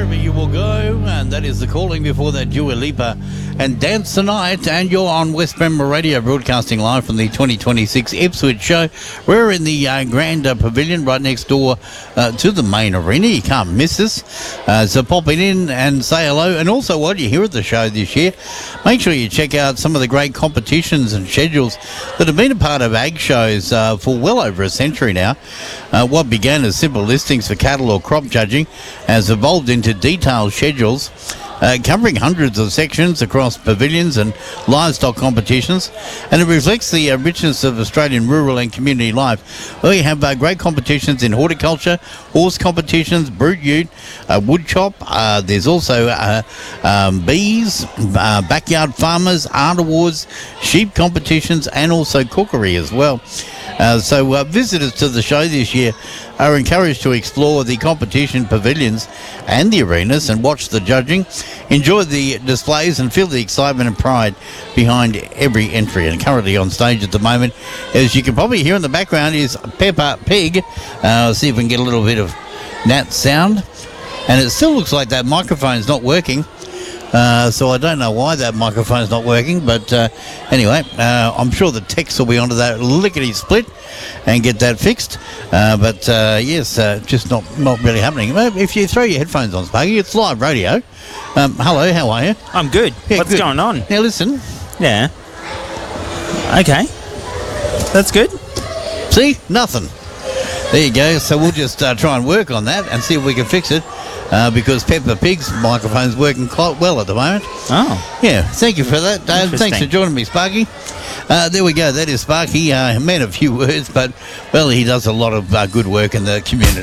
Wherever you will go, and that is the calling before that Dua Lipa and Dance the Night. And you're on West Bramble Radio, broadcasting live from the 2026 Ipswich show. We're in the Grand Pavilion right next door to the main arena. You can't miss us. So pop in and say hello. And also, while you're here at the show this year, make sure you check out some of the great competitions and schedules that have been a part of ag shows for well over a century now. What began as simple listings for cattle or crop judging has evolved into detailed schedules covering hundreds of sections across pavilions and livestock competitions, and it reflects the richness of Australian rural and community life. We have great competitions in horticulture, horse competitions, brute ute, wood chop. There's also bees, backyard farmers, art awards, sheep competitions, and also cookery as well. So visitors to the show this year are encouraged to explore the competition pavilions and the arenas and watch the judging, enjoy the displays and feel the excitement and pride behind every entry. And currently on stage at the moment, as you can probably hear in the background, is Peppa Pig. See if we can get a little bit of that sound. And it still looks like that microphone's not working. So I don't know why that microphone's not working, but anyway, I'm sure the techs will be onto that lickety-split and get that fixed. But yes, just not really happening. If you throw your headphones on, Sparky, it's live radio. Hello, how are you? I'm good. Yeah, What's good. going on? Now listen. Yeah. Okay. That's good. See? Nothing. There you go. So we'll just try and work on that and see if we can fix it. Because Peppa Pig's microphone's working quite well at the moment. Oh. Yeah, thank you for that, Dave. Thanks for joining me, Sparky. There we go. That is Sparky. Meant a few words, but, well, he does a lot of good work in the community.